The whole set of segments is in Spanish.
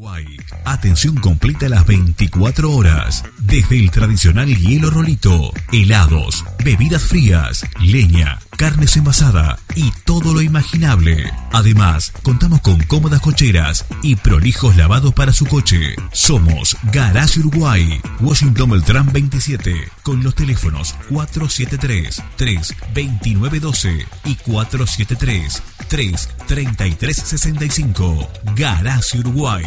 Atención completa las 24 horas. Desde el tradicional hielo rolito, helados, bebidas frías, leña, carnes envasada y todo lo imaginable. Además, contamos con cómodas cocheras y prolijos lavados para su coche. Somos Garage Uruguay, Washington Beltrán 27, con los teléfonos 473-32912 y 473-33365. Garage Uruguay.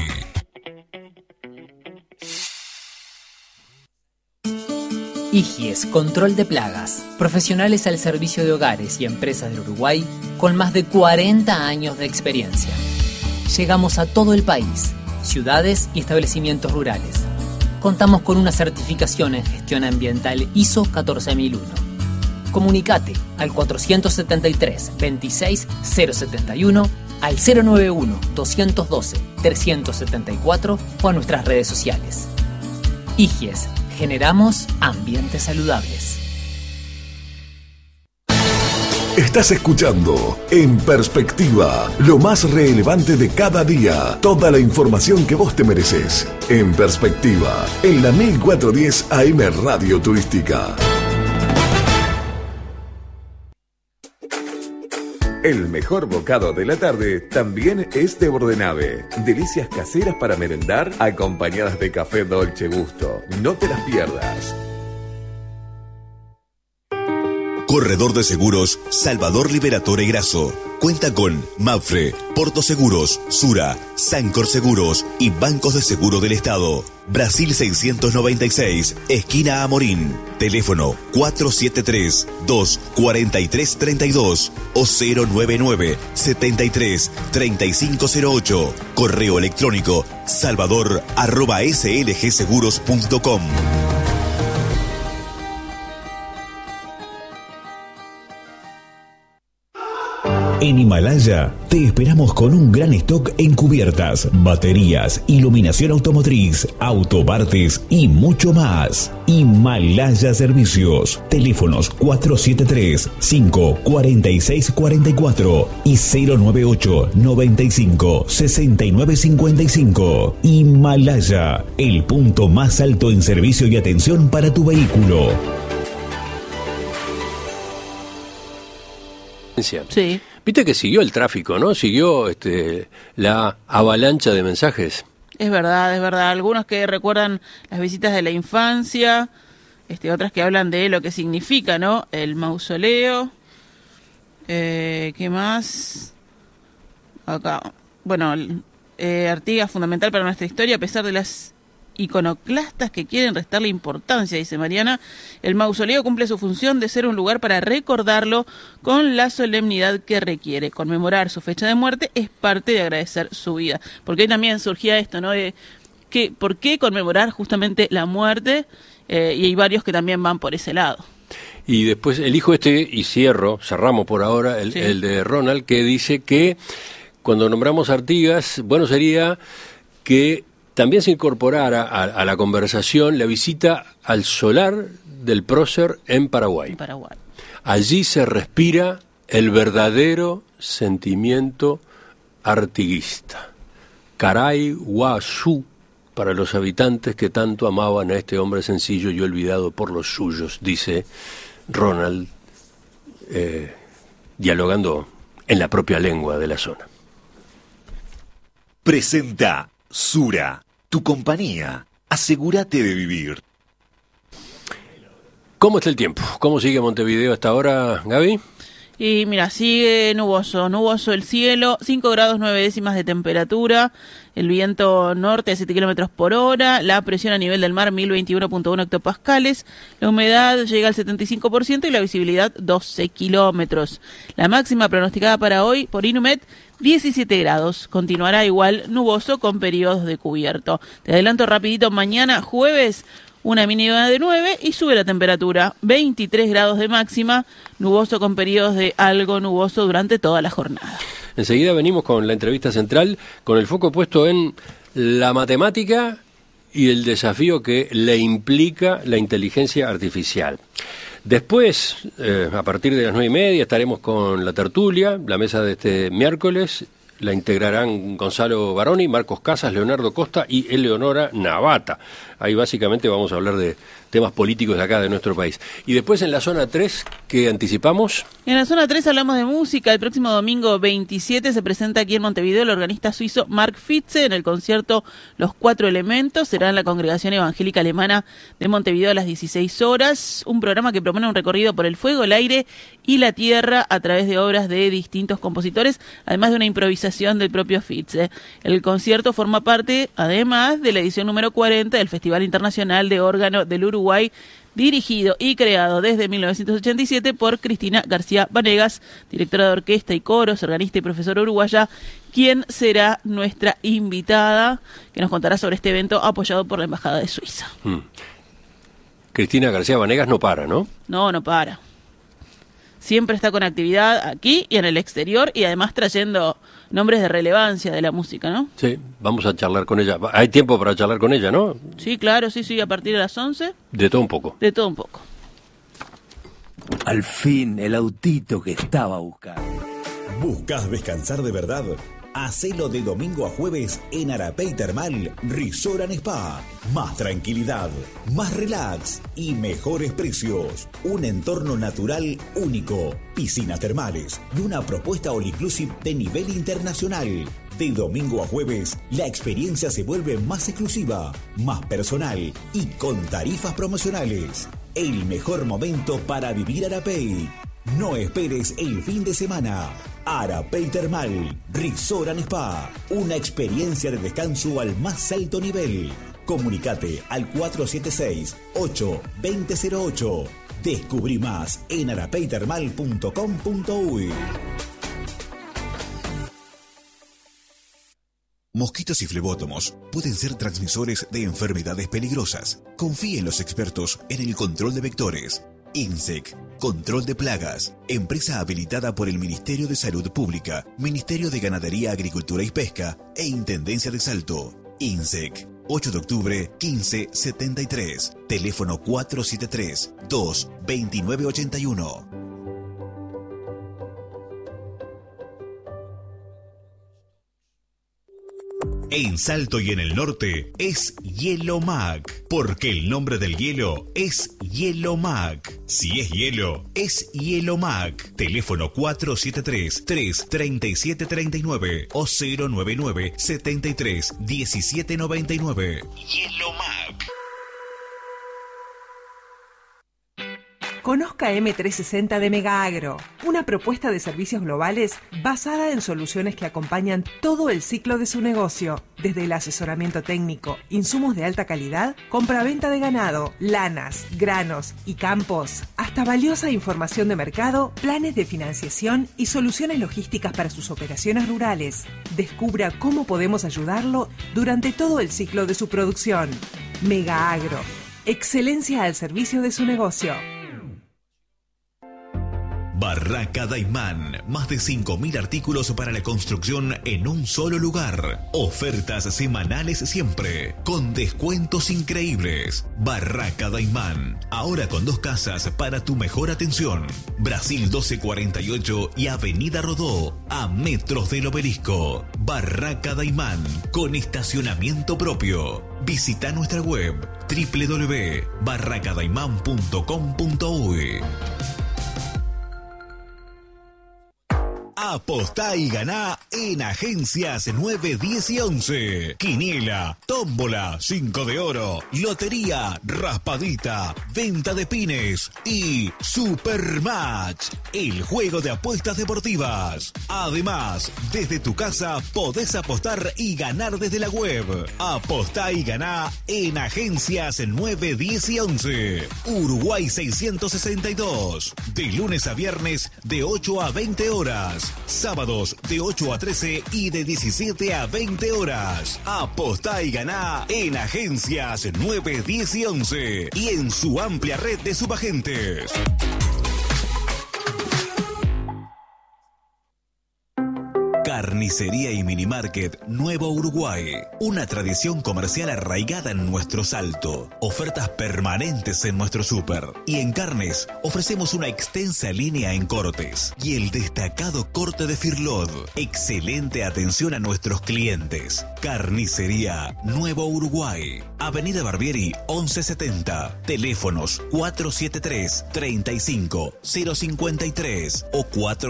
IGIES Control de Plagas, profesionales al servicio de hogares y empresas del Uruguay con más de 40 años de experiencia. Llegamos a todo el país, ciudades y establecimientos rurales. Contamos con una certificación en gestión ambiental ISO 14001. Comunicate al 473-26-071, al 091-212-374 o a nuestras redes sociales. IGIES. Generamos ambientes saludables. Estás escuchando En Perspectiva, lo más relevante de cada día, toda la información que vos te mereces. En Perspectiva, en la 1410 AM Radio Turística. El mejor bocado de la tarde también es de Bordenave. Delicias caseras para merendar, acompañadas de café Dolce Gusto. No te las pierdas. Corredor de Seguros Salvador Liberatore Grasso. Cuenta con Mapfre, Porto Seguros, Sura, Sancor Seguros y Bancos de Seguro del Estado. Brasil 696, esquina Amorín. Teléfono 473-243-32 o 099-73-3508. Correo electrónico salvador@slgseguros.com. En Himalaya te esperamos con un gran stock en cubiertas, baterías, iluminación automotriz, autopartes y mucho más. Himalaya Servicios. Teléfonos 473-54644 y 098-95-6955. Himalaya, el punto más alto en servicio y atención para tu vehículo. Sí. Viste que siguió el tráfico, ¿no? Siguió la avalancha de mensajes. Es verdad, es verdad. Algunos que recuerdan las visitas de la infancia, otras que hablan de lo que significa, ¿no? El mausoleo. ¿Qué más? Acá. Bueno, Artigas fundamental para nuestra historia, a pesar de las iconoclastas que quieren restarle importancia, dice Mariana. El mausoleo cumple su función de ser un lugar para recordarlo con la solemnidad que requiere. Conmemorar su fecha de muerte es parte de agradecer su vida. Porque ahí también surgía esto, ¿no? De ¿por qué conmemorar justamente la muerte? Y hay varios que también van por ese lado. Y después elijo y cerramos por ahora, el de Ronald, que dice que cuando nombramos Artigas, bueno sería que también se incorporara a la conversación la visita al solar del prócer en Paraguay. Allí se respira el verdadero sentimiento artiguista. Caray Guazú, para los habitantes que tanto amaban a este hombre sencillo y olvidado por los suyos, dice Ronald, dialogando en la propia lengua de la zona. Presenta Sura, tu compañía. Asegúrate de vivir. ¿Cómo está el tiempo? ¿Cómo sigue Montevideo hasta ahora, Gaby? Y mira, sigue nuboso el cielo, 5 grados 9 décimas de temperatura, el viento norte a 7 kilómetros por hora, la presión a nivel del mar 1021.1 hectopascales, la humedad llega al 75% y la visibilidad 12 kilómetros. La máxima pronosticada para hoy por Inumet, 17 grados, continuará igual nuboso con periodos de cubierto. Te adelanto rapidito, mañana jueves, una mínima de 9 y sube la temperatura, 23 grados de máxima, nuboso con periodos de algo nuboso durante toda la jornada. Enseguida venimos con la entrevista central, con el foco puesto en la matemática y el desafío que le implica la inteligencia artificial. Después, a partir de las 9:30, estaremos con la tertulia, la mesa de este miércoles, La integrarán Gonzalo Baroni, Marcos Casas, Leonardo Costa y Eleonora Navata. Ahí básicamente vamos a hablar de temas políticos de acá, de nuestro país. Y después en la zona 3, ¿qué anticipamos? En la zona 3 hablamos de música. El próximo domingo 27 se presenta aquí en Montevideo el organista suizo Mark Fitze en el concierto Los Cuatro Elementos. Será en la Congregación Evangélica Alemana de Montevideo a las 16 horas. Un programa que propone un recorrido por el fuego, el aire y la tierra a través de obras de distintos compositores, además de una improvisación del propio Fitze. El concierto forma parte, además, de la edición número 40 del Festival Internacional de Órgano del Uruguay, dirigido y creado desde 1987 por Cristina García Vanegas, directora de orquesta y coros, organista y profesora uruguaya, quien será nuestra invitada, que nos contará sobre este evento apoyado por la Embajada de Suiza. Cristina García Vanegas no para, ¿no? No para. Siempre está con actividad aquí y en el exterior y además trayendo nombres de relevancia de la música, ¿no? Sí, vamos a charlar con ella. Hay tiempo para charlar con ella, ¿no? Sí, claro, sí, a partir de las 11. De todo un poco. De todo un poco. Al fin, el autito que estaba buscando. ¿Buscas descansar de verdad? Hacelo de domingo a jueves en Arapey Termal Resort and Spa. Más tranquilidad, más relax y mejores precios. Un entorno natural único, piscinas termales y una propuesta all inclusive de nivel internacional. De domingo a jueves, la experiencia se vuelve más exclusiva, más personal y con tarifas promocionales. El mejor momento para vivir Arapey. No esperes el fin de semana. Arapey Termal Resort and Spa. Una experiencia de descanso al más alto nivel. Comunicate al 476-8-2008. Descubrí más en arapeytermal.com.uy. Mosquitos y flebótomos pueden ser transmisores de enfermedades peligrosas. Confíe en los expertos en el control de vectores. INSEC, Control de Plagas, empresa habilitada por el Ministerio de Salud Pública, Ministerio de Ganadería, Agricultura y Pesca e Intendencia de Salto. INSEC, 8 de octubre, 1573, teléfono 473-22981. En Salto y en el norte es Hielo Mac, porque el nombre del hielo es Hielo Mac. Si es hielo, es Hielo Mac. Teléfono 473-33739 o 099-73-1799. Hielo Mac. Conozca M360 de Megaagro, una propuesta de servicios globales basada en soluciones que acompañan todo el ciclo de su negocio, desde el asesoramiento técnico, insumos de alta calidad, compraventa de ganado, lanas, granos y campos, hasta valiosa información de mercado, planes de financiación y soluciones logísticas para sus operaciones rurales. Descubra cómo podemos ayudarlo durante todo el ciclo de su producción. Megaagro, excelencia al servicio de su negocio. Barraca Daimán, más de 5.000 artículos para la construcción en un solo lugar. Ofertas semanales siempre, con descuentos increíbles. Barraca Daimán, ahora con 2 casas para tu mejor atención. Brasil 1248 y Avenida Rodó, a metros del Obelisco. Barraca Daimán, con estacionamiento propio. Visita nuestra web www.barracadaiman.com.uy. Apostá y ganá en Agencias 9, 10 y 11. Quiniela, tómbola, 5 de oro, lotería, raspadita, venta de pines y Supermatch, el juego de apuestas deportivas. Además, desde tu casa podés apostar y ganar desde la web. Apostá y ganá en Agencias 9, 10 y 11. Uruguay 662. De lunes a viernes de 8 a 20 horas. Sábados de 8 a 13 y de 17 a 20 horas. Apostá y ganá en Agencias 9, 10 y 11 y en su amplia red de subagentes. Carnicería y Minimarket Nuevo Uruguay. Una tradición comercial arraigada en nuestro Salto. Ofertas permanentes en nuestro súper. Y en carnes ofrecemos una extensa línea en cortes. Y el destacado corte de Firlod. Excelente atención a nuestros clientes. Carnicería Nuevo Uruguay. Avenida Barbieri 1170. Teléfonos 473-35-053 o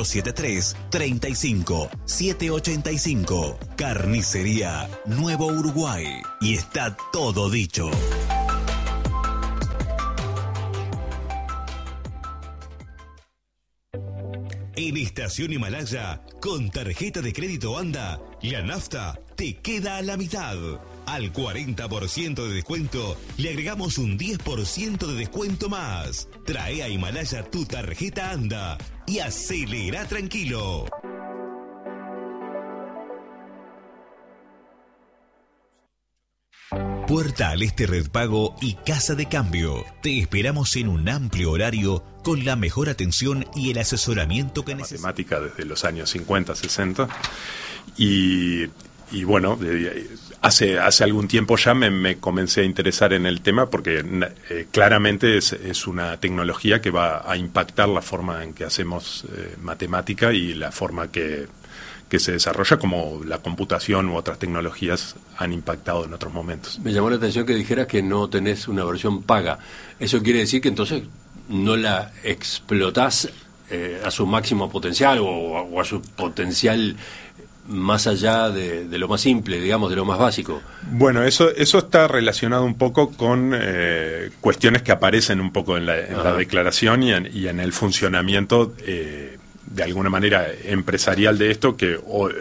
473-35-785. Carnicería Nuevo Uruguay. Y está todo dicho. En Estación Himalaya, con tarjeta de crédito ANDA, la nafta te queda a la mitad. Al 40% de descuento, le agregamos un 10% de descuento más. Trae a Himalaya tu tarjeta ANDA y acelera tranquilo. Puerta al Este Red Pago y Casa de Cambio. Te esperamos en un amplio horario con la mejor atención y el asesoramiento que necesitas. Matemática desde los años 50, 60 y bueno, hace algún tiempo ya me comencé a interesar en el tema porque claramente es una tecnología que va a impactar la forma en que hacemos matemática y la forma que se desarrolla, como la computación u otras tecnologías han impactado en otros momentos. Me llamó la atención que dijeras que no tenés una versión paga. ¿Eso quiere decir que entonces no la explotás a su máximo potencial o a su potencial más allá de lo más simple, digamos, de lo más básico? Bueno, eso está relacionado un poco con cuestiones que aparecen un poco en la declaración y en el funcionamiento de alguna manera empresarial de esto, que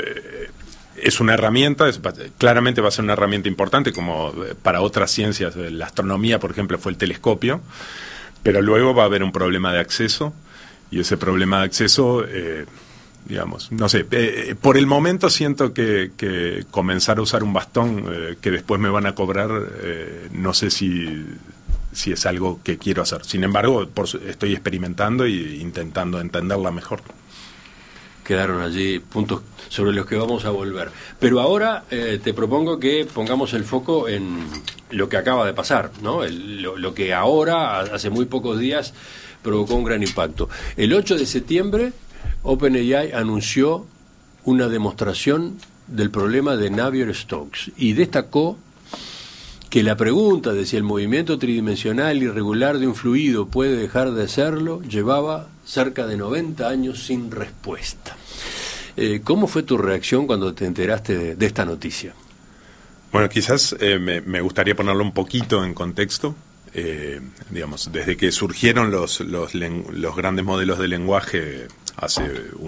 es una herramienta, claramente va a ser una herramienta importante, como para otras ciencias. La astronomía, por ejemplo, fue el telescopio, pero luego va a haber un problema de acceso, y ese problema de acceso, digamos, no sé, por el momento siento que comenzar a usar un bastón que después me van a cobrar, no sé si es algo que quiero hacer. Sin embargo, estoy experimentando e intentando entenderla mejor. Quedaron allí puntos sobre los que vamos a volver. Pero ahora te propongo que pongamos el foco en lo que acaba de pasar, ¿no? Lo que ahora, hace muy pocos días, provocó un gran impacto. El 8 de septiembre, OpenAI anunció una demostración del problema de Navier-Stokes y destacó que la pregunta de si el movimiento tridimensional irregular de un fluido puede dejar de serlo llevaba cerca de 90 años sin respuesta. ¿Cómo fue tu reacción cuando te enteraste de esta noticia? Bueno, quizás me gustaría ponerlo un poquito en contexto. Digamos, desde que surgieron los grandes modelos de lenguaje hace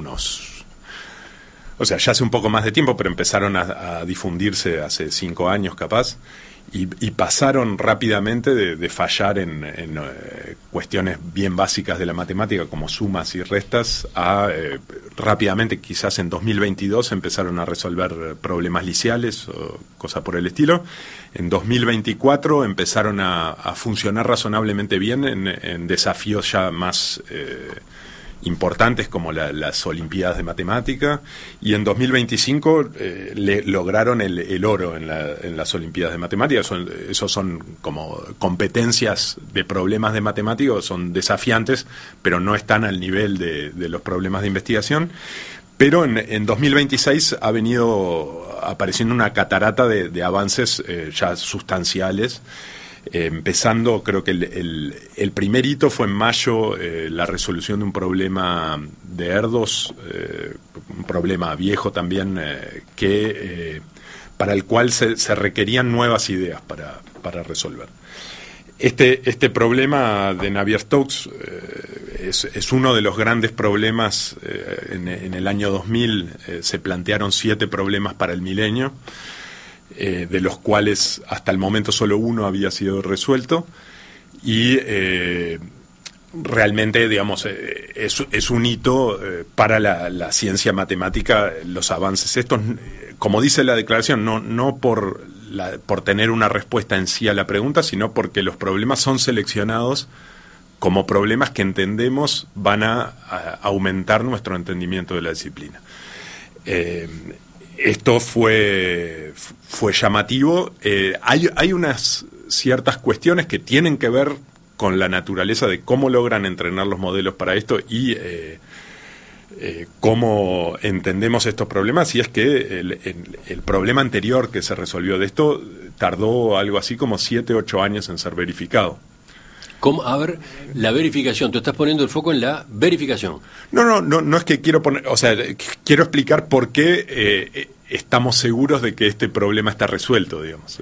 ya hace un poco más de tiempo, pero empezaron a difundirse hace 5 años capaz, y pasaron rápidamente de fallar en cuestiones bien básicas de la matemática como sumas y restas a rápidamente, quizás en 2022 empezaron a resolver problemas liciales o cosas por el estilo. En 2024 empezaron a funcionar razonablemente bien en desafíos ya más importantes como las Olimpiadas de Matemática, y en 2025 lograron el oro en las Olimpiadas de Matemática. Esos son como competencias de problemas de matemática, son desafiantes, pero no están al nivel de los problemas de investigación. Pero en 2026 ha venido apareciendo una catarata de avances ya sustanciales. Empezando, creo que el primer hito fue en mayo, la resolución de un problema de ERDOS, un problema viejo también, para el cual se requerían nuevas ideas para resolver. Este problema de Navier-Stokes es uno de los grandes problemas. En el año 2000 se plantearon 7 problemas para el milenio, de los cuales hasta el momento solo uno había sido resuelto, y realmente, digamos, es un hito para la ciencia matemática, los avances estos, como dice la declaración, no por tener una respuesta en sí a la pregunta, sino porque los problemas son seleccionados como problemas que entendemos van a aumentar nuestro entendimiento de la disciplina. Esto fue llamativo. Hay unas ciertas cuestiones que tienen que ver con la naturaleza de cómo logran entrenar los modelos para esto y cómo entendemos estos problemas, y es que el problema anterior que se resolvió de esto tardó algo así como 7-8 años en ser verificado. A ver, la verificación, tú estás poniendo el foco en la verificación. No es que quiero poner, o sea, quiero explicar por qué estamos seguros de que este problema está resuelto, digamos.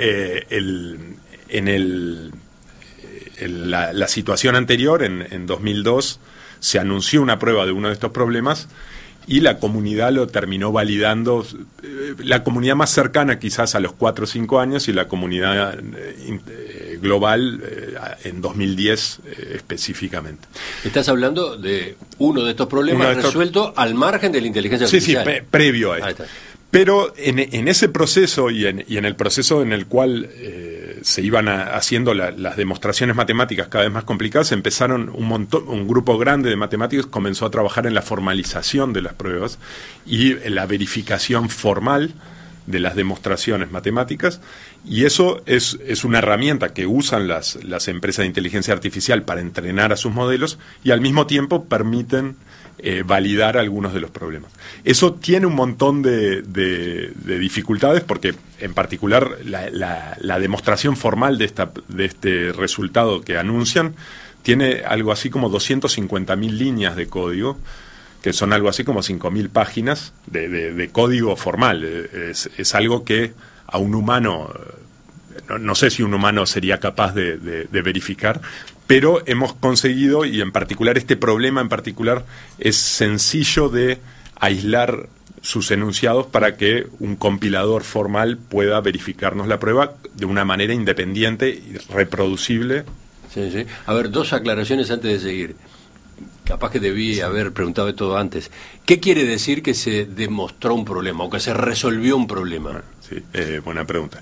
La situación anterior, en 2002, se anunció una prueba de uno de estos problemas y la comunidad lo terminó validando, la comunidad más cercana quizás a los 4 o 5 años y la comunidad global en 2010 específicamente. Estás hablando de uno de estos problemas resuelto al margen de la inteligencia artificial. Sí, previo a esto. Pero en ese proceso y en el proceso en el cual se iban haciendo las demostraciones matemáticas cada vez más complicadas, empezaron un grupo grande de matemáticos comenzó a trabajar en la formalización de las pruebas y en la verificación formal de las demostraciones matemáticas, y eso es una herramienta que usan las empresas de inteligencia artificial para entrenar a sus modelos y al mismo tiempo permiten validar algunos de los problemas. Eso tiene un montón de dificultades porque, en particular, la demostración formal de este resultado que anuncian tiene algo así como 250.000 líneas de código, que son algo así como 5.000 páginas de código formal. Es algo que a un humano, no sé si un humano sería capaz de verificar, pero hemos conseguido, y en particular este problema en particular es sencillo de aislar sus enunciados para que un compilador formal pueda verificarnos la prueba de una manera independiente y reproducible. Sí, sí. A ver, 2 aclaraciones antes de seguir. Capaz que debí haber preguntado de todo antes. ¿Qué quiere decir que se demostró un problema o que se resolvió un problema? Sí, buena pregunta.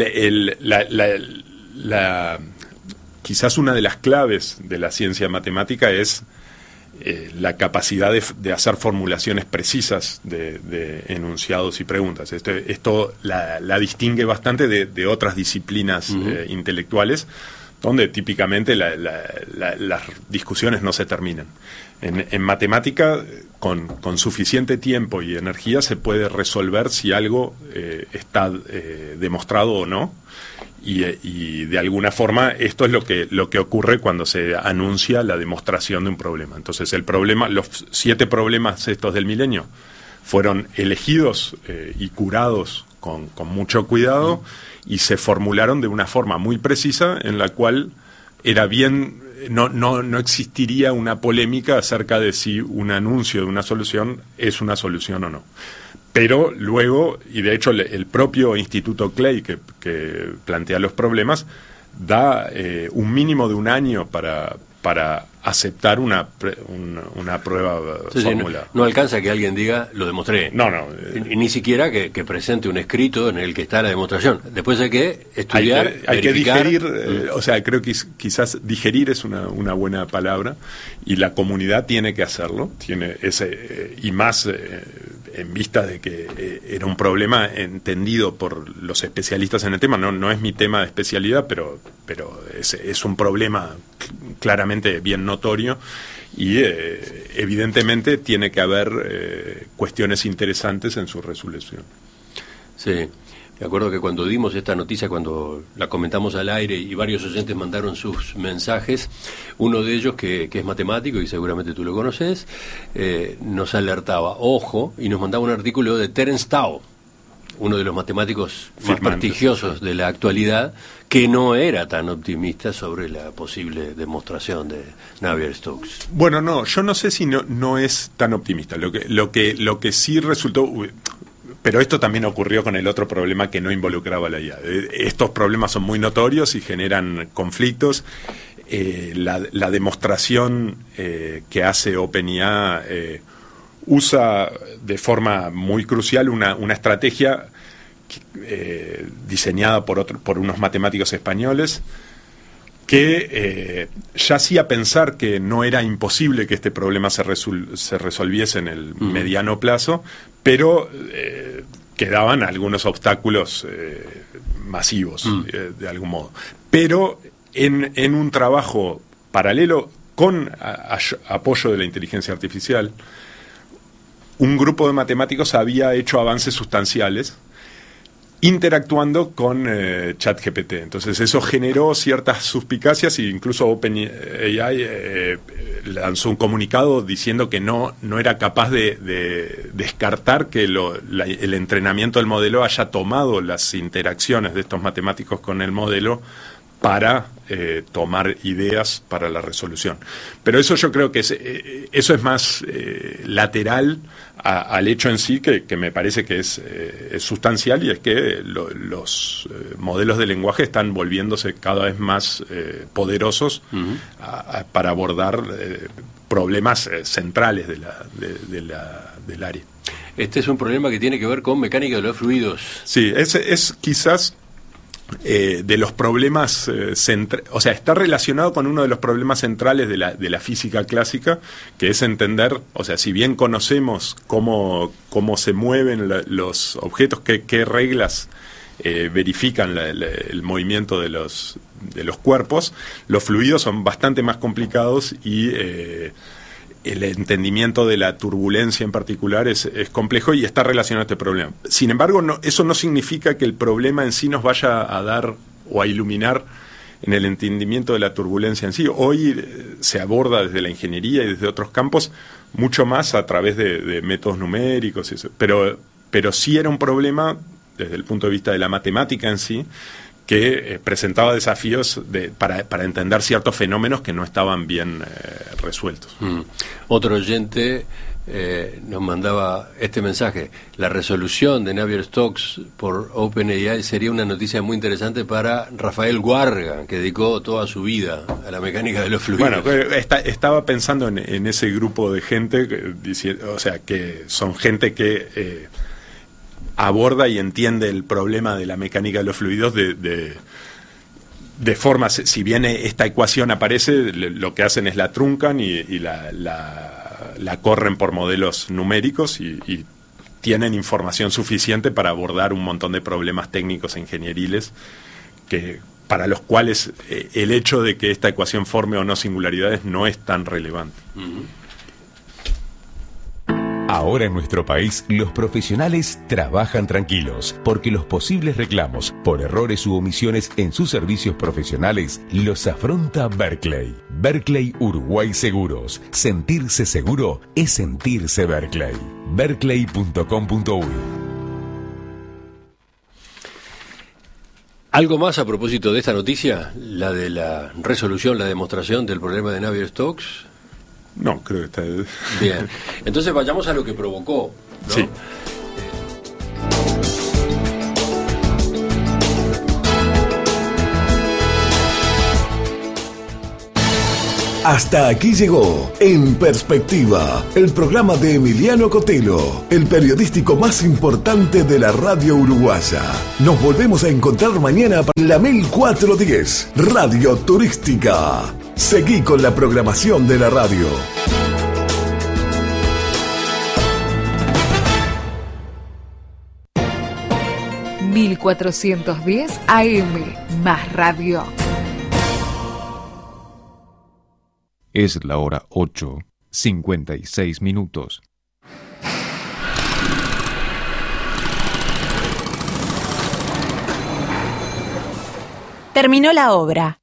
Quizás una de las claves de la ciencia matemática es la capacidad de hacer formulaciones precisas de enunciados y preguntas. Esto la distingue bastante de otras disciplinas intelectuales, donde típicamente las discusiones no se terminan. En matemática, con suficiente tiempo y energía, se puede resolver si algo está demostrado o no. Y de alguna forma esto es lo que ocurre cuando se anuncia la demostración de un problema. Entonces los 7 problemas estos del milenio fueron elegidos y curados con mucho cuidado y se formularon de una forma muy precisa en la cual era bien, no existiría una polémica acerca de si un anuncio de una solución es una solución o no. Pero luego, y de hecho el propio Instituto Clay que plantea los problemas, da un mínimo de 1 año para aceptar una prueba formulada. No alcanza que alguien diga, lo demostré. No. Ni siquiera que presente un escrito en el que está la demostración. Después hay que estudiar, hay que digerir, o sea, creo que quizás digerir es una buena palabra, y la comunidad tiene que hacerlo, y más en vista de que era un problema entendido por los especialistas en el tema. No es mi tema de especialidad, pero es un problema claramente bien notorio y evidentemente tiene que haber cuestiones interesantes en su resolución. Sí, me acuerdo que cuando dimos esta noticia, cuando la comentamos al aire y varios oyentes mandaron sus mensajes, uno de ellos que es matemático y seguramente tú lo conoces, nos alertaba, ojo, y nos mandaba un artículo de Terence Tao, uno de los matemáticos más prestigiosos de la actualidad, que no era tan optimista sobre la posible demostración de Navier-Stokes. Bueno, no, yo no sé si no es tan optimista. Lo que sí resultó, pero esto también ocurrió con el otro problema que no involucraba la IA. Estos problemas son muy notorios y generan conflictos. La demostración que hace OpenIA usa de forma muy crucial una estrategia diseñada por unos matemáticos españoles que ya hacía pensar que no era imposible que este problema se resolviese en el mediano plazo, pero quedaban algunos obstáculos masivos, de algún modo. Pero en un trabajo paralelo con apoyo de la inteligencia artificial, un grupo de matemáticos había hecho avances sustanciales interactuando con ChatGPT. Entonces eso generó ciertas suspicacias e incluso OpenAI lanzó un comunicado diciendo que no era capaz de descartar que el entrenamiento del modelo haya tomado las interacciones de estos matemáticos con el modelo para tomar ideas para la resolución. Pero eso yo creo que eso es más lateral al hecho en sí, que me parece que es sustancial, y es que los modelos de lenguaje están volviéndose cada vez más poderosos para abordar problemas centrales del área. Este es un problema que tiene que ver con mecánica de los fluidos. Sí, es quizás de los problemas está relacionado con uno de los problemas centrales de la física clásica, que es entender, o sea, si bien conocemos cómo se mueven los objetos, qué reglas verifican el movimiento de los cuerpos, los fluidos son bastante más complicados y el entendimiento de la turbulencia en particular es complejo y está relacionado a este problema. Sin embargo, eso no significa que el problema en sí nos vaya a dar o a iluminar en el entendimiento de la turbulencia en sí. Hoy se aborda desde la ingeniería y desde otros campos mucho más a través de métodos numéricos, pero sí era un problema desde el punto de vista de la matemática en sí, que presentaba desafíos para entender ciertos fenómenos que no estaban bien resueltos. Otro oyente nos mandaba este mensaje: la resolución de Navier-Stokes por OpenAI sería una noticia muy interesante para Rafael Guarga, que dedicó toda su vida a la mecánica de los fluidos. Bueno, estaba pensando en ese grupo de gente, que son gente que aborda y entiende el problema de la mecánica de los fluidos de forma, si bien esta ecuación aparece, lo que hacen es la truncan y la corren por modelos numéricos y tienen información suficiente para abordar un montón de problemas técnicos e ingenieriles para los cuales el hecho de que esta ecuación forme o no singularidades no es tan relevante. Ahora en nuestro país, los profesionales trabajan tranquilos, porque los posibles reclamos por errores u omisiones en sus servicios profesionales los afronta Berkeley. Berkeley Uruguay Seguros. Sentirse seguro es sentirse Berkeley. Berkeley.com.uy. ¿Algo más a propósito de esta noticia? La de la resolución, la demostración del problema de Navier-Stokes. No, creo que está bien. Entonces vayamos a lo que provocó, ¿no? Sí. Hasta aquí llegó En Perspectiva, el programa de Emiliano Cotelo, el periodístico más importante de la radio uruguaya. Nos volvemos a encontrar mañana para la 1410, Radio Turística. Seguí con la programación de la radio. ...1410 AM, más radio. Es la hora 8:56. Terminó la obra.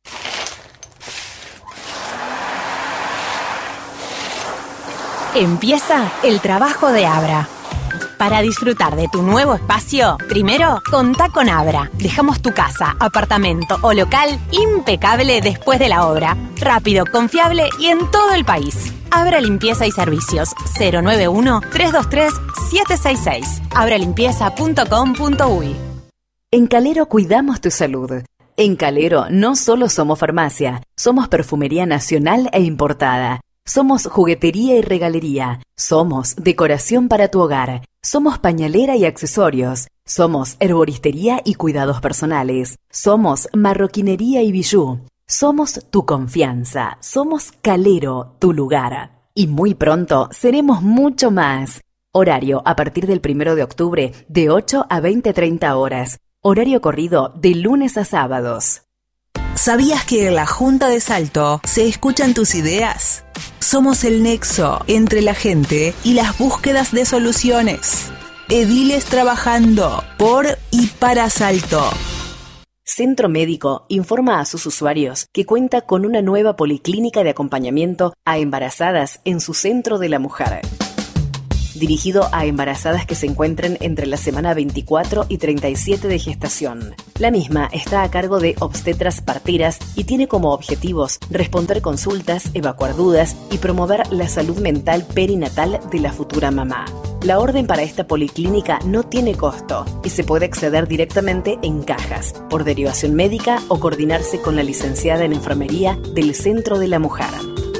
Empieza el trabajo de Abra. Para disfrutar de tu nuevo espacio, primero, contá con Abra. Dejamos tu casa, apartamento o local impecable después de la obra. Rápido, confiable y en todo el país. Abra Limpieza y Servicios. 091-323-766. abralimpieza.com.uy. En Calero cuidamos tu salud. En Calero no solo somos farmacia, somos perfumería nacional e importada. Somos juguetería y regalería. Somos decoración para tu hogar. Somos pañalera y accesorios. Somos herboristería y cuidados personales. Somos marroquinería y bijú. Somos tu confianza. Somos Calero, tu lugar. Y muy pronto seremos mucho más. Horario a partir del 1 de octubre de 8 a 20:30 horas. Horario corrido de lunes a sábados. ¿Sabías que en la Junta de Salto se escuchan tus ideas? Somos el nexo entre la gente y las búsquedas de soluciones. Ediles trabajando por y para Salto. Centro Médico informa a sus usuarios que cuenta con una nueva policlínica de acompañamiento a embarazadas en su Centro de la Mujer. Dirigido a embarazadas que se encuentren entre la semana 24 y 37 de gestación. La misma está a cargo de obstetras parteras y tiene como objetivos responder consultas, evacuar dudas y promover la salud mental perinatal de la futura mamá. La orden para esta policlínica no tiene costo y se puede acceder directamente en cajas, por derivación médica o coordinarse con la licenciada en enfermería del Centro de la Mujer.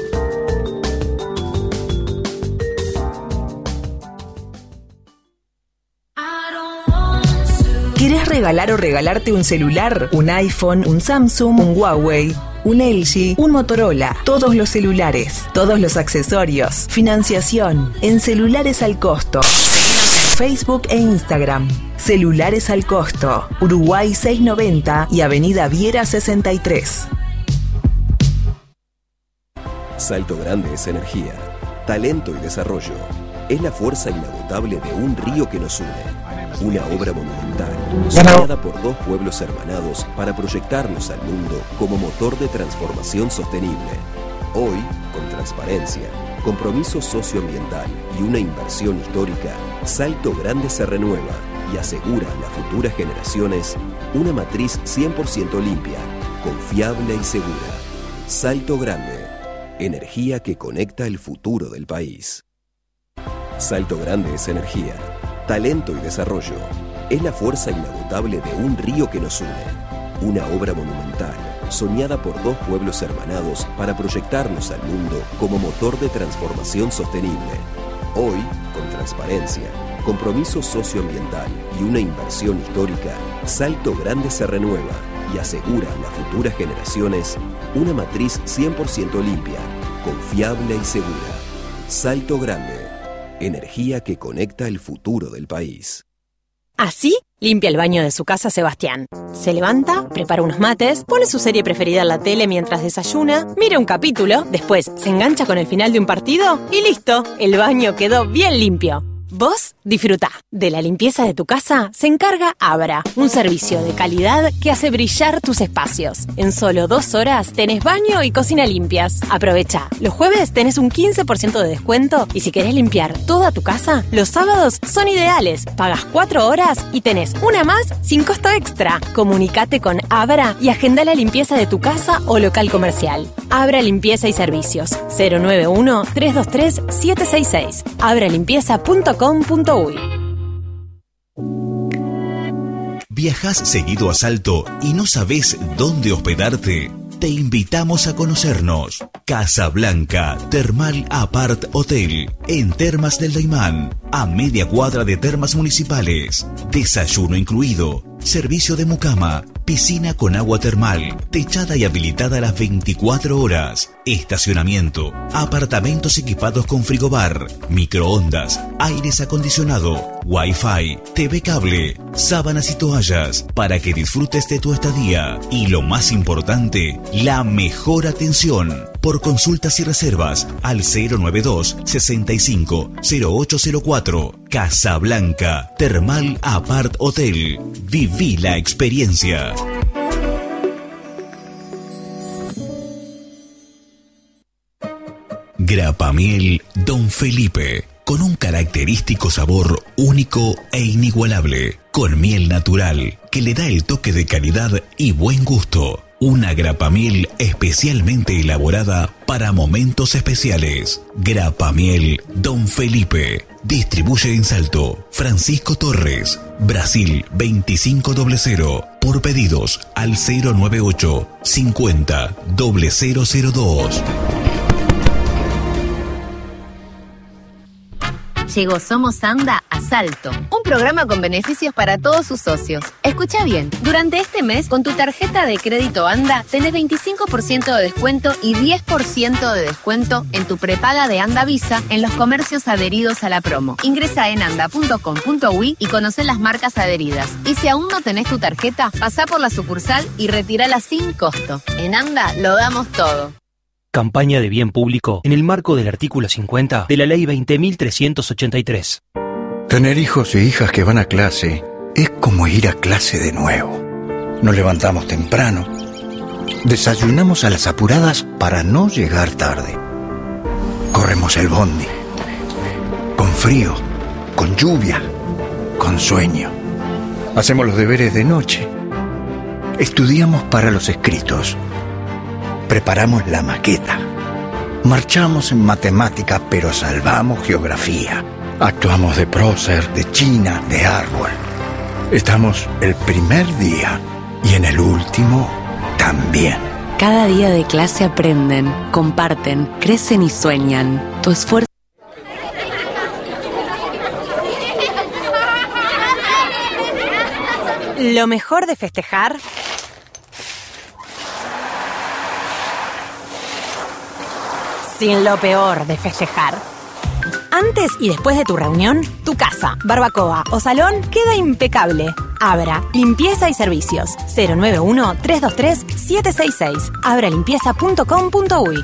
¿Querés regalar o regalarte un celular? ¿Un iPhone, un Samsung, un Huawei, un LG, un Motorola? Todos los celulares, todos los accesorios, financiación, en Celulares al Costo. Facebook e Instagram. Celulares al Costo, Uruguay 690 y Avenida Viera 63. Salto Grande es energía, talento y desarrollo. Es la fuerza inagotable de un río que nos une. Una obra monumental, soñada por dos pueblos hermanados para proyectarnos al mundo como motor de transformación sostenible. Hoy, con transparencia, compromiso socioambiental y una inversión histórica, Salto Grande se renueva y asegura a las futuras generaciones una matriz 100% limpia, confiable y segura. Salto Grande, energía que conecta el futuro del país. Salto Grande es energía, talento y desarrollo. Es la fuerza inagotable de un río que nos une. Una obra monumental, soñada por dos pueblos hermanados para proyectarnos al mundo como motor de transformación sostenible. Hoy, con transparencia, compromiso socioambiental y una inversión histórica, Salto Grande se renueva y asegura a las futuras generaciones una matriz 100% limpia, confiable y segura. Salto Grande, energía que conecta el futuro del país. Así limpia el baño de su casa Sebastián. Se levanta, prepara unos mates, pone su serie preferida en la tele mientras desayuna, mira un capítulo, después se engancha con el final de un partido y listo, el baño quedó bien limpio. Vos disfrutá. De la limpieza de tu casa se encarga Abra, un servicio de calidad que hace brillar tus espacios. En solo 2 horas tenés baño y cocina limpias. Aprovecha. Los jueves tenés un 15% de descuento y si querés limpiar toda tu casa, los sábados son ideales. Pagas 4 horas y tenés una más sin costo extra. Comunicate con Abra y agenda la limpieza de tu casa o local comercial. Abra Limpieza y Servicios. 091-323-766. abralimpieza.com.uy. ¿Viajas seguido a Salto y no sabes dónde hospedarte? Te invitamos a conocernos. Casa Blanca Termal Apart Hotel, en Termas del Daymán, a media cuadra de Termas Municipales. Desayuno incluido, servicio de mucama, piscina con agua termal, techada y habilitada las 24 horas, estacionamiento, apartamentos equipados con frigobar, microondas, aires acondicionado, wifi, TV cable, sábanas y toallas, para que disfrutes de tu estadía. Y lo más importante, la mejor atención. Por consultas y reservas al 092 65 0804. Casa Blanca Termal Apart Hotel. Viví la experiencia. Grapamiel Don Felipe, con un característico sabor único e inigualable, con miel natural que le da el toque de calidad y buen gusto. Una grapamiel especialmente elaborada para momentos especiales. Grapamiel Don Felipe. Distribuye en Salto Francisco Torres, Brasil 2500. Por pedidos al 098 50 002. Llegó Somos Anda a Salto, un programa con beneficios para todos sus socios. Escucha bien, durante este mes, con tu tarjeta de crédito Anda, tenés 25% de descuento y 10% de descuento en tu prepaga de Anda Visa en los comercios adheridos a la promo. Ingresa en anda.com.uy y conoce las marcas adheridas. Y si aún no tenés tu tarjeta, pasá por la sucursal y retírala sin costo. En Anda lo damos todo. Campaña de bien público en el marco del artículo 50 de la Ley 20.383. Tener hijos e hijas que van a clase es como ir a clase de nuevo. Nos levantamos temprano, desayunamos a las apuradas para no llegar tarde. Corremos el bondi, con frío, con lluvia, con sueño. Hacemos los deberes de noche. Estudiamos para los escritos. Preparamos la maqueta. Marchamos en matemática, pero salvamos geografía. Actuamos de prócer, de china, de árbol. Estamos el primer día y en el último también. Cada día de clase aprenden, comparten, crecen y sueñan. Tu esfuerzo. Lo mejor de festejar sin lo peor de festejar. Antes y después de tu reunión, tu casa, barbacoa o salón queda impecable. Abra, limpieza y servicios. 091-323-766. abralimpieza.com.uy.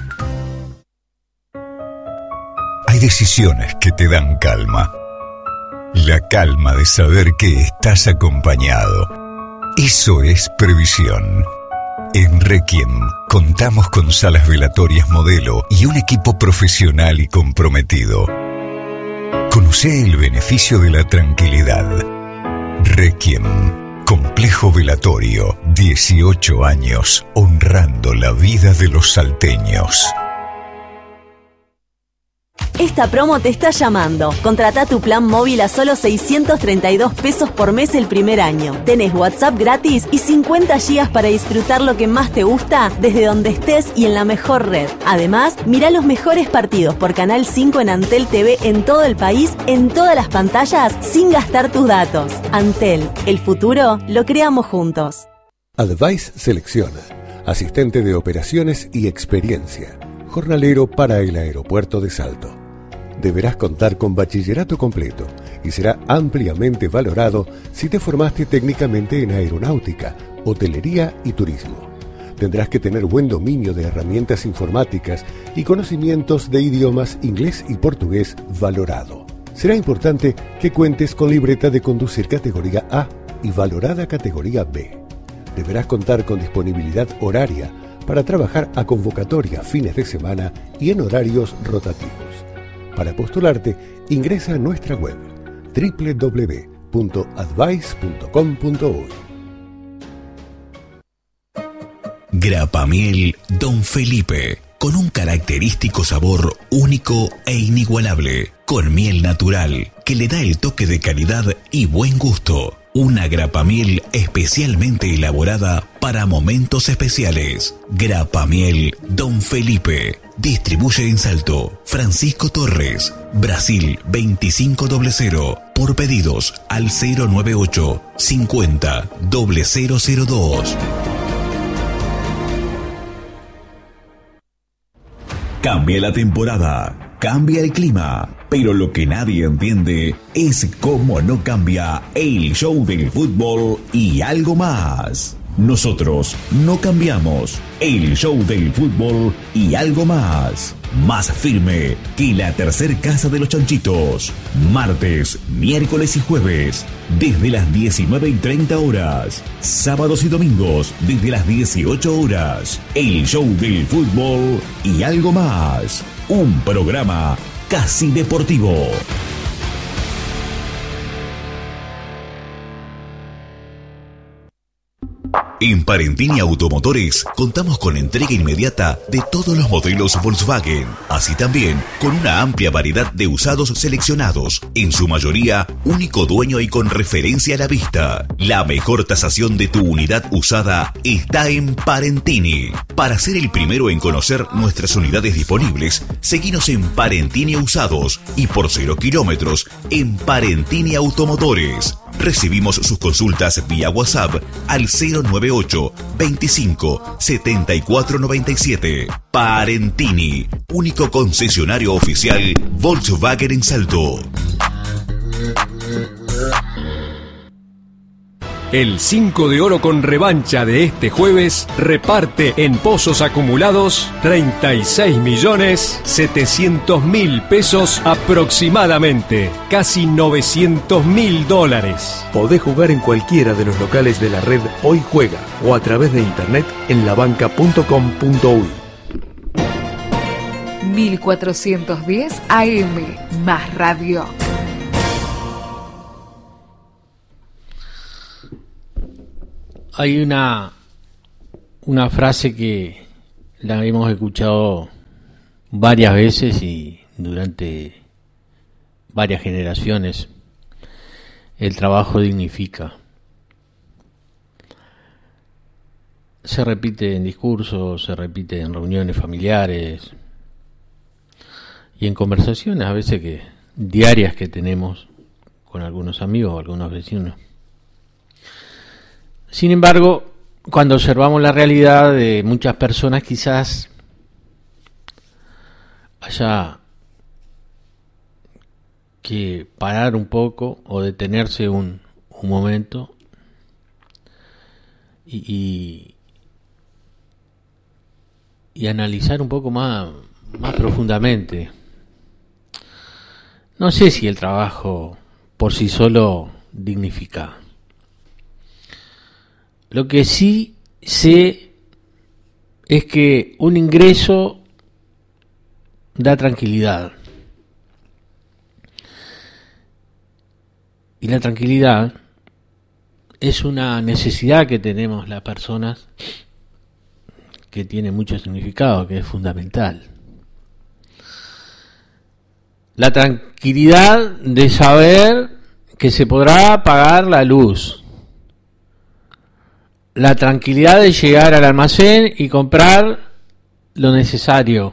Hay decisiones que te dan calma. La calma de saber que estás acompañado. Eso es previsión. En Requiem contamos con salas velatorias modelo y un equipo profesional y comprometido. Conoce el beneficio de la tranquilidad. Requiem, complejo velatorio, 18 años honrando la vida de los salteños. Esta promo te está llamando. Contrata tu plan móvil a solo 632 pesos por mes el primer año. Tenés WhatsApp gratis y 50 gigas para disfrutar lo que más te gusta desde donde estés y en la mejor red. Además, mirá los mejores partidos por Canal 5 en Antel TV en todo el país, en todas las pantallas, sin gastar tus datos. Antel, el futuro lo creamos juntos. Advice selecciona asistente de operaciones y experiencia, jornalero para el aeropuerto de Salto. Deberás contar con bachillerato completo y será ampliamente valorado si te formaste técnicamente en aeronáutica, hotelería y turismo. Tendrás que tener buen dominio de herramientas informáticas y conocimientos de idiomas inglés y portugués valorado. Será importante que cuentes con libreta de conducir categoría A y valorada categoría B. Deberás contar con disponibilidad horaria para trabajar a convocatoria, fines de semana y en horarios rotativos. Para postularte, ingresa a nuestra web www.advice.com.uy. Grapamiel Don Felipe, con un característico sabor único e inigualable, con miel natural que le da el toque de calidad y buen gusto. Una grapamiel especialmente elaborada para momentos especiales. Grapamiel Don Felipe. Distribuye en Salto Francisco Torres, Brasil 2500. Por pedidos al 098 50 0002. Cambia la temporada, cambia el clima, pero lo que nadie entiende es cómo no cambia el show del fútbol y algo más. Nosotros no cambiamos el show del fútbol y algo más. Más firme que la tercer casa de los chanchitos. Martes, miércoles y jueves, desde las 19:30. Sábados y domingos, desde las 18 horas. El show del fútbol y algo más. Un programa casi deportivo. En Parentini Automotores contamos con entrega inmediata de todos los modelos Volkswagen, así también con una amplia variedad de usados seleccionados, en su mayoría único dueño y con referencia a la vista. La mejor tasación de tu unidad usada está en Parentini. Para ser el primero en conocer nuestras unidades disponibles, seguinos en Parentini Usados y por 0 kilómetros en Parentini Automotores. Recibimos sus consultas vía WhatsApp al 098 25 74 97. Parentini, único concesionario oficial Volkswagen en Salto. El 5 de oro con revancha de este jueves reparte en pozos acumulados 36.700.000 pesos aproximadamente, casi $900.000. Podés jugar en cualquiera de los locales de la red Hoy Juega o a través de internet en labanca.com.uy. 1410 AM, más radio. Hay una frase que la hemos escuchado varias veces y durante varias generaciones. El trabajo dignifica. Se repite en discursos, se repite en reuniones familiares y en conversaciones a veces diarias que tenemos con algunos amigos o algunos vecinos. Sin embargo, cuando observamos la realidad de muchas personas, quizás haya que parar un poco o detenerse un momento y analizar un poco más profundamente. No sé si el trabajo por sí solo dignifica. Lo que sí sé es que un ingreso da tranquilidad. Y la tranquilidad es una necesidad que tenemos las personas que tiene mucho significado, que es fundamental. La tranquilidad de saber que se podrá pagar la luz. La tranquilidad de llegar al almacén y comprar lo necesario.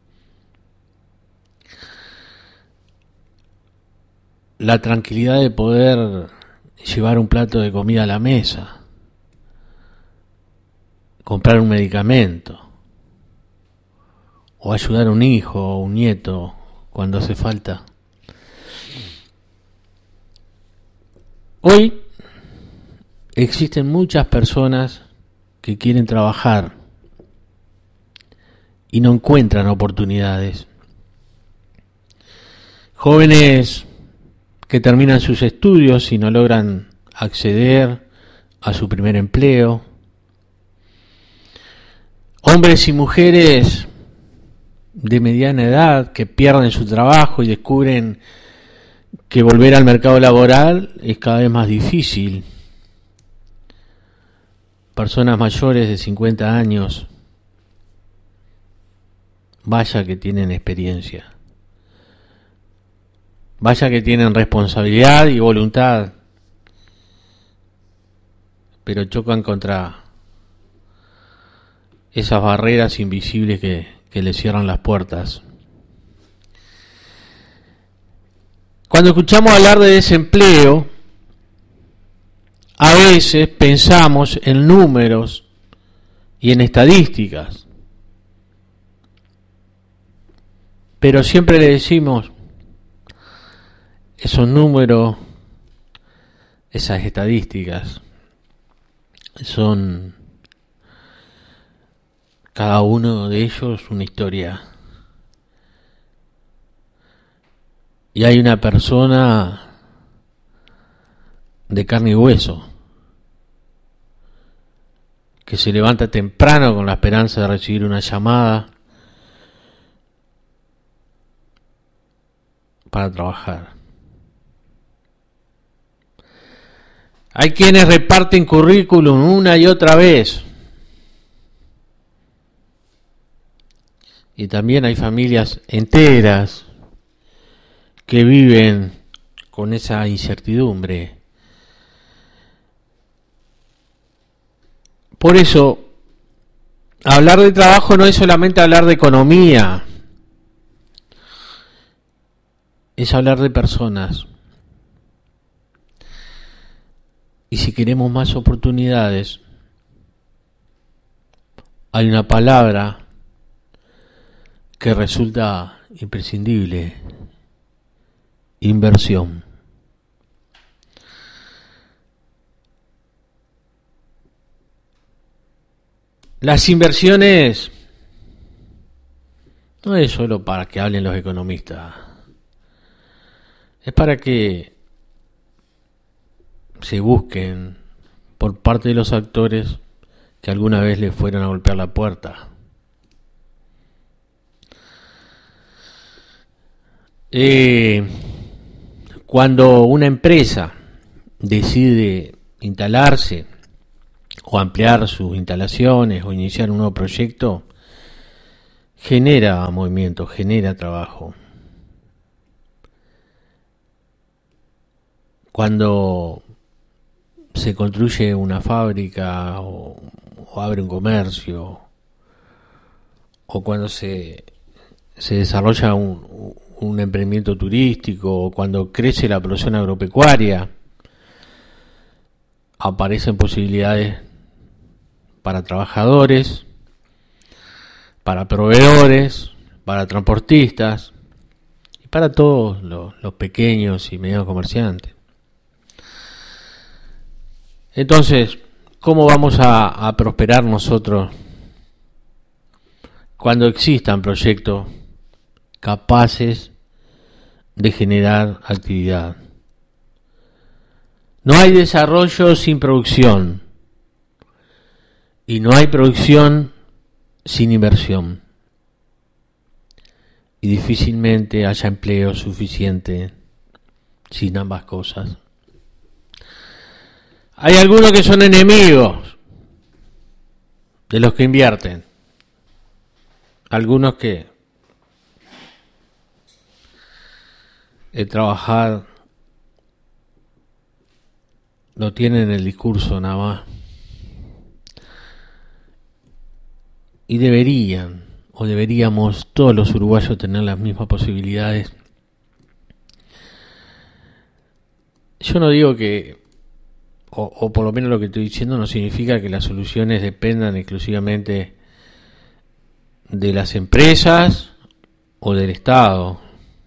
La tranquilidad de poder llevar un plato de comida a la mesa. Comprar un medicamento. O ayudar a un hijo o un nieto cuando hace falta. Hoy existen muchas personas que quieren trabajar y no encuentran oportunidades. Jóvenes que terminan sus estudios y no logran acceder a su primer empleo. Hombres y mujeres de mediana edad que pierden su trabajo y descubren que volver al mercado laboral es cada vez más difícil. Personas mayores de 50 años, vaya que tienen experiencia, vaya que tienen responsabilidad y voluntad, pero chocan contra esas barreras invisibles que les cierran las puertas. Cuando escuchamos hablar de desempleo, a veces pensamos en números y en estadísticas, pero siempre le decimos, esos números, esas estadísticas, son cada uno de ellos una historia. Y hay una persona de carne y hueso que se levanta temprano con la esperanza de recibir una llamada para trabajar. Hay quienes reparten currículum una y otra vez. Y también hay familias enteras que viven con esa incertidumbre. Por eso, hablar de trabajo no es solamente hablar de economía, es hablar de personas. Y si queremos más oportunidades, hay una palabra que resulta imprescindible: inversión. Las inversiones no es solo para que hablen los economistas, es para que se busquen por parte de los actores que alguna vez les fueron a golpear la puerta. Cuando una empresa decide instalarse o ampliar sus instalaciones o iniciar un nuevo proyecto, genera movimiento, genera trabajo. Cuando se construye una fábrica o abre un comercio, o cuando se desarrolla un emprendimiento turístico, o cuando crece la producción agropecuaria, aparecen posibilidades para trabajadores, para proveedores, para transportistas y para todos los pequeños y medianos comerciantes. Entonces, ¿cómo vamos a prosperar nosotros cuando existan proyectos capaces de generar actividad? No hay desarrollo sin producción y no hay producción sin inversión, y difícilmente haya empleo suficiente sin ambas cosas. Hay algunos que son enemigos de los que invierten, algunos que el trabajar lo tienen en el discurso nada más, y deberíamos todos los uruguayos tener las mismas posibilidades. Yo no digo que, o por lo menos lo que estoy diciendo no significa que las soluciones dependan exclusivamente de las empresas o del Estado.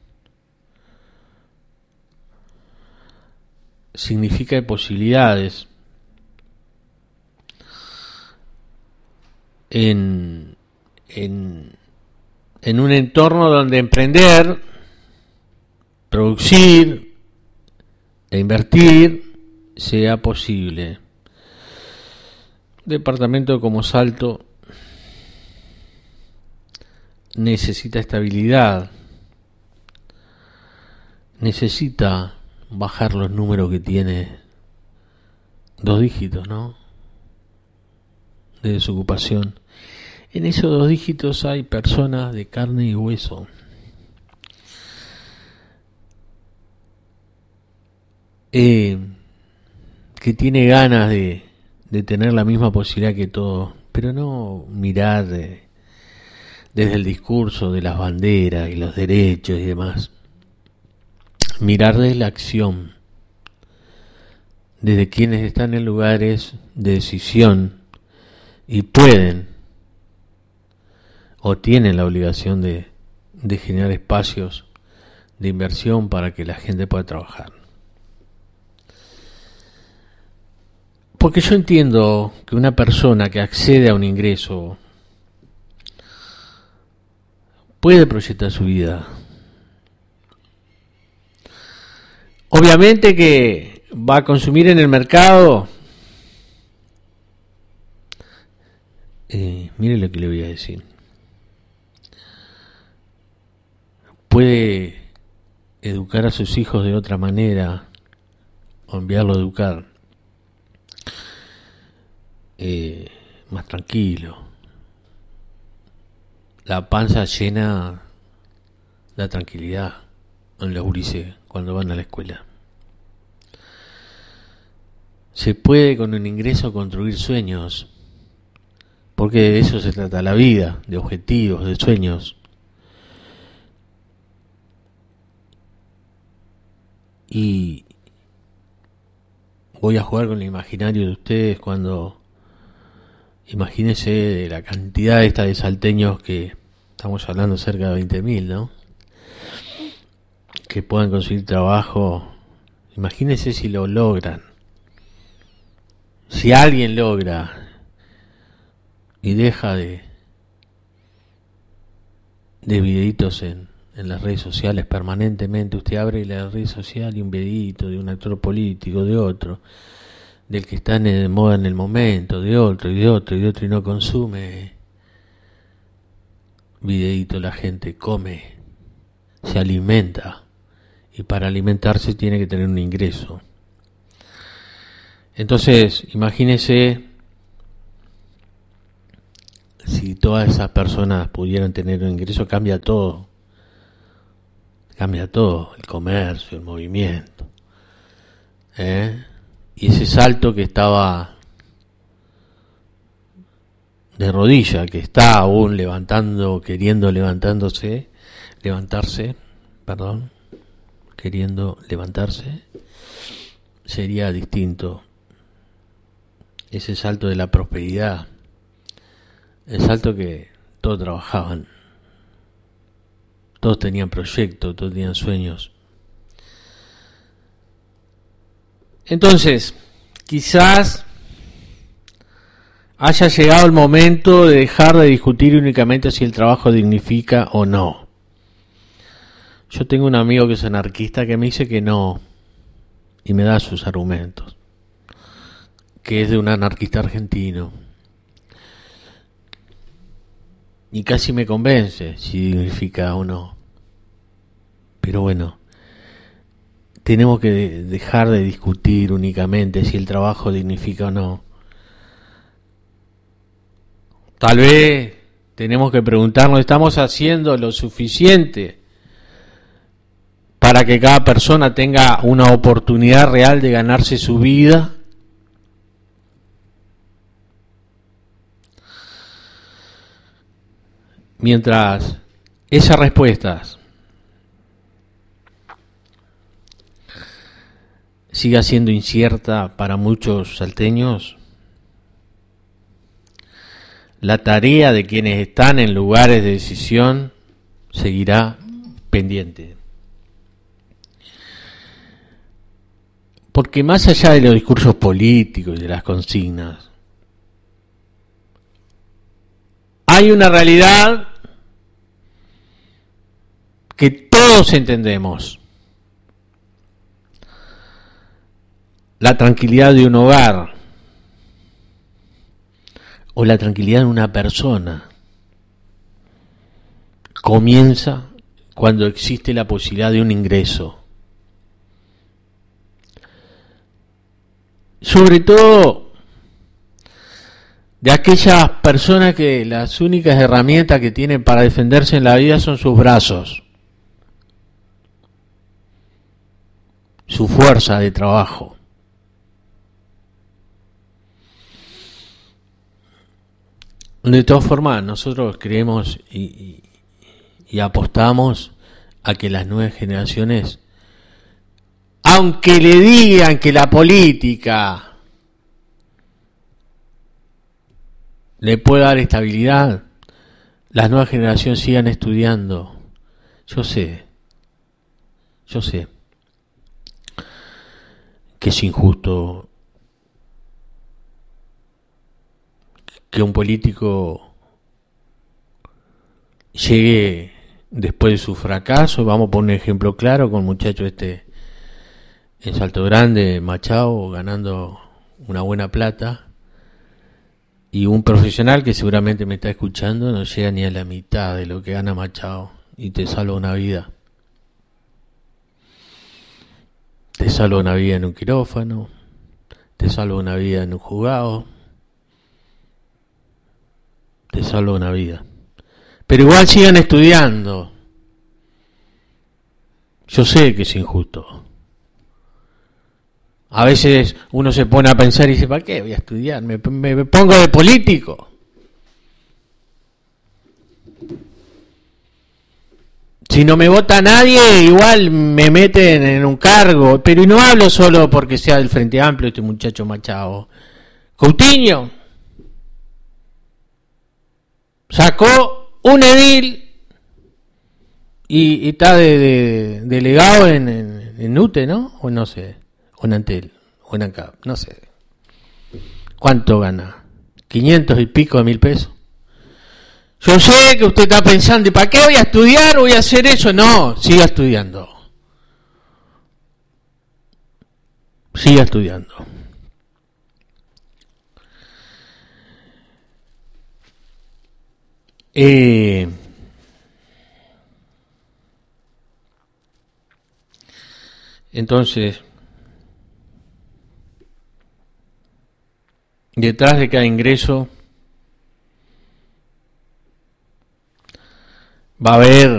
Significa posibilidades en un entorno donde emprender, producir e invertir sea posible. Un departamento como Salto necesita estabilidad, necesita bajar los números que tiene, 2 dígitos, ¿no?, de desocupación. En esos 2 dígitos hay personas de carne y hueso. Que tiene ganas de tener la misma posibilidad que todos, pero no mirar desde el discurso de las banderas y los derechos y demás. Mirar desde la acción, desde quienes están en lugares de decisión y pueden o tienen la obligación de generar espacios de inversión para que la gente pueda trabajar. Porque yo entiendo que una persona que accede a un ingreso puede proyectar su vida. Obviamente que va a consumir en el mercado. Mire lo que le voy a decir. Puede educar a sus hijos de otra manera o enviarlo a educar. más tranquilo. La panza llena da tranquilidad en los gurises cuando van a la escuela. Se puede con un ingreso construir sueños, porque de eso se trata la vida, de objetivos, de sueños. Y voy a jugar con el imaginario de ustedes cuando imagínense de la cantidad esta de salteños, que estamos hablando cerca de 20.000, ¿no? Que puedan conseguir trabajo. Imagínense si lo logran. Si alguien logra y deja de videitos en las redes sociales permanentemente. Usted abre la red social y un videito de un actor político, de otro, del que está de moda en el momento, de otro, y de otro, y de otro, y no consume videito. La gente come, se alimenta, y para alimentarse tiene que tener un ingreso. Entonces, imagínese si todas esas personas pudieran tener un ingreso. Cambia todo, el comercio, el movimiento, y ese salto que estaba de rodilla, que está aún queriendo levantarse, sería distinto. Ese salto de la prosperidad, el salto que todos trabajaban, todos tenían proyectos, todos tenían sueños. Entonces, quizás haya llegado el momento de dejar de discutir únicamente si el trabajo dignifica o no. Yo tengo un amigo que es anarquista que me dice que no, y me da sus argumentos, que es de un anarquista argentino, y casi me convence si dignifica o no. Pero bueno, tenemos que dejar de discutir únicamente si el trabajo dignifica o no. Tal vez tenemos que preguntarnos, ¿estamos haciendo lo suficiente para que cada persona tenga una oportunidad real de ganarse su vida? Mientras esas respuestas siga siendo incierta para muchos salteños, la tarea de quienes están en lugares de decisión seguirá pendiente. Porque más allá de los discursos políticos y de las consignas, hay una realidad que todos entendemos. La tranquilidad de un hogar o la tranquilidad de una persona comienza cuando existe la posibilidad de un ingreso. Sobre todo de aquellas personas que las únicas herramientas que tienen para defenderse en la vida son sus brazos, su fuerza de trabajo. De todas formas, nosotros creemos y apostamos a que las nuevas generaciones, aunque le digan que la política le puede dar estabilidad, las nuevas generaciones sigan estudiando. Yo sé que es injusto que un político llegue después de su fracaso. Vamos a poner un ejemplo claro con el muchacho en Salto Grande, Machado, ganando una buena plata, y un profesional que seguramente me está escuchando no llega ni a la mitad de lo que gana Machado, y te salva una vida. Te salva una vida en un quirófano, te salva una vida en un juzgado, te salva una vida. Pero igual sigan estudiando. Yo sé que es injusto. A veces uno se pone a pensar y dice, ¿para qué voy a estudiar? Me pongo de político. Si no me vota nadie, igual me meten en un cargo. Pero no hablo solo porque sea del Frente Amplio este muchacho Machado. Coutinho sacó un edil y está de delegado en UTE, ¿no? O no sé, o en Antel, o en ANCAP, no sé. ¿Cuánto gana? 500 y pico de 1.000 pesos. Yo sé que usted está pensando, ¿y para qué voy a estudiar? ¿Voy a hacer eso? No, siga estudiando. Siga estudiando. Entonces, detrás de cada ingreso va a haber